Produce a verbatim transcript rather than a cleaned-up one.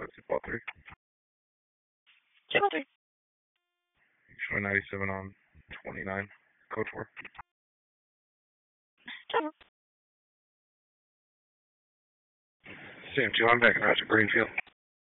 That's it, ball three. Channel three. Showing ninety-seven on twenty-nine. Code four. Channel. Sam two, I'm back in Roger Greenfield.